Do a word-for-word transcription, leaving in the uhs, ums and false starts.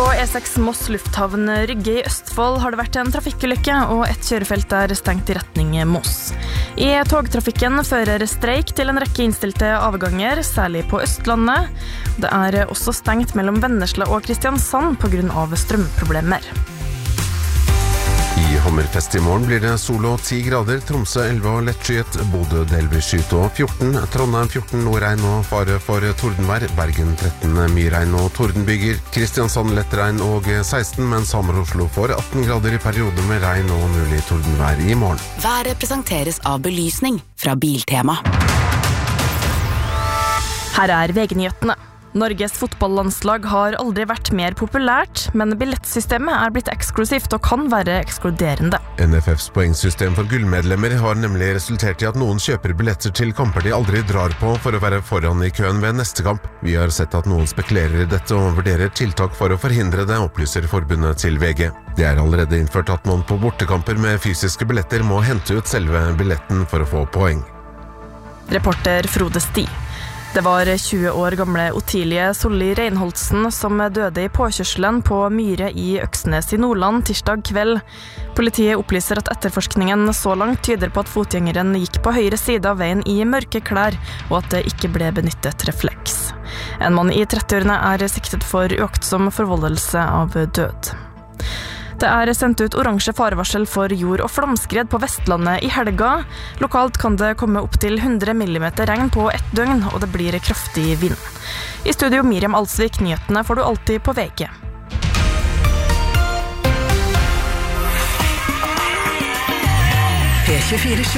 E seks Moss lufthavn Rygge i Østfold har det vært en trafikkulykke, og et kjørefelt er stengt i retning Moss. I togtrafikken fører streik til en rekke innstilte avganger, særlig på Østlandet. Det er også stengt mellom Vennesla og Kristiansand på grunn av strømproblemer. I Hommerfest i morgen blir det sol og ti grader, Tromsø elleve og lettskyet, Bodø delvis skyet og fjorten, Trondheim fjorten, nordregn og fare for tordenvær, Bergen tretten, mye regn og tordenbyger, Kristiansand lettregn og seksten, mens Hamar Oslo får atten grader i perioder med regn og mulig tordenvær i morgen. Været presenteres av belysning fra Biltema. Her er V G-nyhetene. Norges fotballandslag har aldri vært mer populært, men billettsystemet er blitt eksklusivt og kan være ekskluderende. N F Fs poengsystem for gullmedlemmer har nemlig resultert i at noen kjøper billetter til kamper de aldri drar på for å være foran i køen ved neste kamp. Vi har sett at noen spekulerer i dette og vurderer tiltak for å forhindre det, opplyser forbundet til V G. Det er allerede innført at man på bortekamper med fysiske billetter må hente ut selve billetten for å få poeng. Reporter Frode Sti. Det var tjue år gamle Otilie Solli Reinholdsen som døde i påkjørselen på Myre i Øksnes i Nordland tirsdag kveld. Politiet opplyser at etterforskningen så langt tyder på at fotgjengeren gikk på høyre side av veien i mørke klær, og at det ikke ble benyttet refleks. En mann i trettiårene er siktet for uaktsom forvoldelse av død. Det er sendt ut oransje farevarsel for jord- og flomskred på Vestlandet i helga. Lokalt kan det komme opp til hundre millimeter regn på ett døgn, og det blir kraftig vind. I studio Miriam Alsvik, nyhetene får du alltid på V G. P tjuefire sju